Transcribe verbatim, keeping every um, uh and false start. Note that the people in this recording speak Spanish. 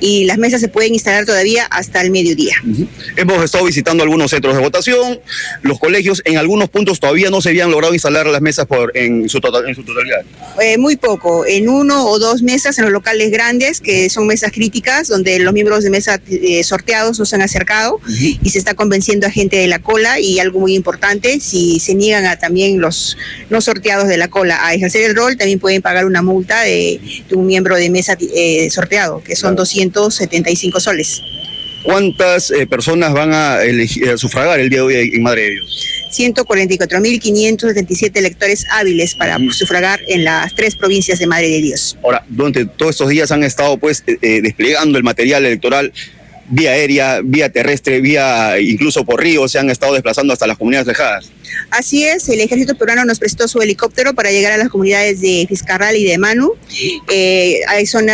y las mesas se pueden instalar todavía hasta el mediodía. Uh-huh. Hemos estado visitando algunos centros de votación, los colegios, en algunos puntos todavía no se habían logrado instalar las mesas por, en, su total, en su totalidad. Eh, muy poco, en uno o dos mesas en los locales grandes, que son mesas críticas, donde los miembros de mesa eh, sorteados nos han acercado uh-huh. y se está convenciendo a gente de la cola, y algo muy importante, si se niegan a también los no sorteados de la cola a ejercer el rol, también pueden pagar una multa de, de un miembro de mesa eh, sorteado, que son claro. doscientos setenta y cinco soles. ¿Cuántas eh, personas van a, elegir, a sufragar el día de hoy en Madre de Dios? ciento cuarenta y cuatro mil quinientos setenta y siete electores hábiles para uh-huh. sufragar en las tres provincias de Madre de Dios. Ahora, durante todos estos días han estado pues eh, desplegando el material electoral vía aérea, vía terrestre, vía incluso por río, se han estado desplazando hasta las comunidades lejanas. Así es, el ejército peruano nos prestó su helicóptero para llegar a las comunidades de Fiscarral y de Manu. Eh, hay zonas